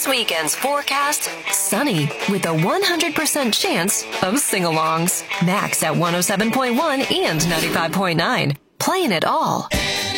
This weekend's forecast, sunny with a 100% chance of sing-alongs. Max at 107.1 and 95.9. Playing it all.